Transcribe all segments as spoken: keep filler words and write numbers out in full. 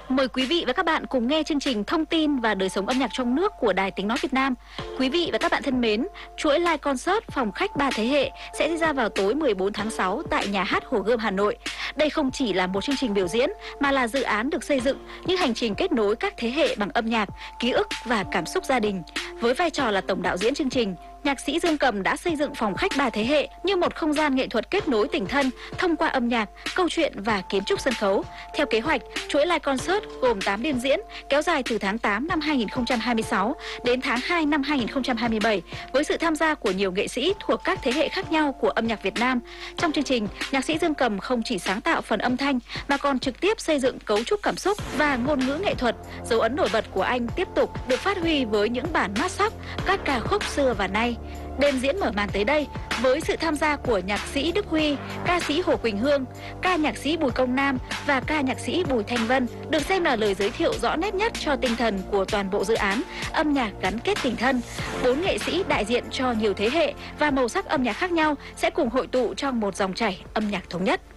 Mời quý vị và các bạn cùng nghe chương trình Thông tin và đời sống âm nhạc trong nước của Đài Tiếng nói Việt Nam. Quý vị và các bạn thân mến, chuỗi live concert phòng khách ba thế hệ sẽ diễn ra vào tối mười bốn tháng sáu tại Nhà hát Hồ Gươm, Hà Nội. Đây không chỉ là một chương trình biểu diễn mà là dự án được xây dựng như hành trình kết nối các thế hệ bằng âm nhạc, ký ức và cảm xúc gia đình. Với vai trò là tổng đạo diễn chương trình, nhạc sĩ Dương Cầm đã xây dựng phòng khách ba thế hệ như một không gian nghệ thuật kết nối tình thân thông qua âm nhạc, câu chuyện và kiến trúc sân khấu. Theo kế hoạch, chuỗi live concert gồm tám đêm diễn kéo dài từ tháng tám năm hai nghìn không trăm hai mươi sáu đến tháng hai năm hai nghìn không trăm hai mươi bảy với sự tham gia của nhiều nghệ sĩ thuộc các thế hệ khác nhau của âm nhạc Việt Nam. Trong chương trình, nhạc sĩ Dương Cầm không chỉ sáng tạo phần âm thanh mà còn trực tiếp xây dựng cấu trúc cảm xúc và ngôn ngữ nghệ thuật. Dấu ấn nổi bật của anh tiếp tục được phát huy với những bản mashup các ca khúc xưa và nay. Đêm diễn mở màn tới đây với sự tham gia của nhạc sĩ Đức Huy, ca sĩ Hồ Quỳnh Hương, ca nhạc sĩ Bùi Công Nam và ca nhạc sĩ Bùi Thanh Vân, được xem là lời giới thiệu rõ nét nhất cho tinh thần của toàn bộ dự án âm nhạc gắn kết tình thân. Bốn nghệ sĩ đại diện cho nhiều thế hệ và màu sắc âm nhạc khác nhau sẽ cùng hội tụ trong một dòng chảy âm nhạc thống nhất.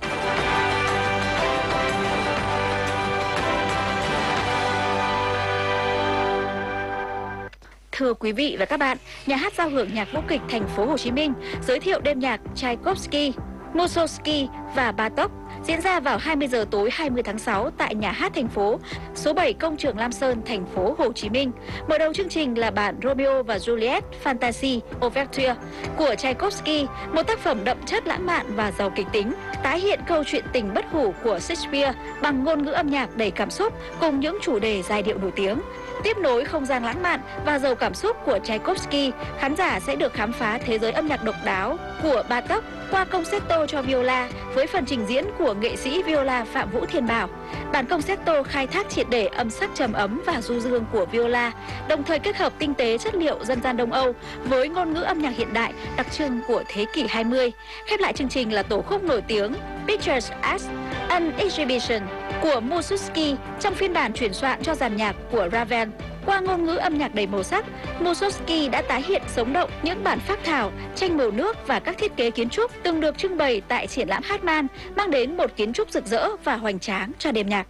Thưa quý vị và các bạn, Nhà hát giao hưởng nhạc vũ kịch Thành phố Hồ Chí Minh giới thiệu đêm nhạc Tchaikovsky, Mussorgsky và Bartók diễn ra vào hai mươi giờ tối hai mươi tháng sáu tại Nhà hát thành phố, số bảy Công trường Lam Sơn, Thành phố Hồ Chí Minh. Mở đầu chương trình là bản Romeo và Juliet Fantasy Overture của Tchaikovsky, một tác phẩm đậm chất lãng mạn và giàu kịch tính, tái hiện câu chuyện tình bất hủ của Shakespeare bằng ngôn ngữ âm nhạc đầy cảm xúc cùng những chủ đề giai điệu nổi tiếng. Tiếp nối không gian lãng mạn và giàu cảm xúc của Tchaikovsky, khán giả sẽ được khám phá thế giới âm nhạc độc đáo của Bartók qua concerto cho viola với phần trình diễn của nghệ sĩ viola Phạm Vũ Thiên Bảo. Bản concerto khai thác triệt để âm sắc trầm ấm và du dương của viola, đồng thời kết hợp tinh tế chất liệu dân gian Đông Âu với ngôn ngữ âm nhạc hiện đại đặc trưng của thế kỷ hai mươi. Khép lại chương trình là tổ khúc nổi tiếng Pictures as an Exhibition của Mussorgsky trong phiên bản chuyển soạn cho dàn nhạc của Ravel. Qua ngôn ngữ âm nhạc đầy màu sắc, Mussorgsky đã tái hiện sống động những bản phác thảo, tranh màu nước và các thiết kế kiến trúc từng được trưng bày tại triển lãm Hartmann, mang đến một kiến trúc rực rỡ và hoành tráng cho đêm nhạc.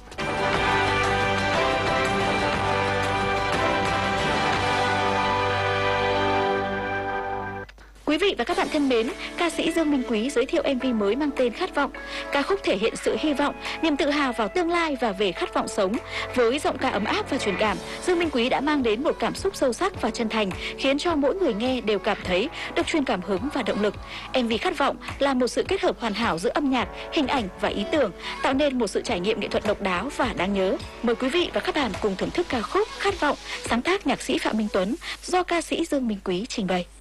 Quý vị và các bạn thân mến, ca sĩ Dương Minh Quý giới thiệu em vê mới mang tên Khát Vọng. Ca khúc thể hiện sự hy vọng, niềm tự hào vào tương lai và về khát vọng sống. Với giọng ca ấm áp và truyền cảm, Dương Minh Quý đã mang đến một cảm xúc sâu sắc và chân thành, khiến cho mỗi người nghe đều cảm thấy được truyền cảm hứng và động lực. em vê Khát Vọng là một sự kết hợp hoàn hảo giữa âm nhạc, hình ảnh và ý tưởng, tạo nên một sự trải nghiệm nghệ thuật độc đáo và đáng nhớ. Mời quý vị và các bạn cùng thưởng thức ca khúc Khát Vọng, sáng tác nhạc sĩ Phạm Minh Tuấn, do ca sĩ Dương Minh Quý trình bày.